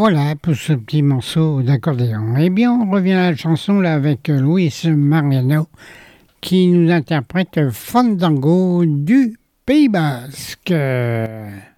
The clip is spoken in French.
Voilà pour ce petit morceau d'accordéon. Eh bien, on revient à la chanson là avec Luis Mariano qui nous interprète Fandango du Pays Basque.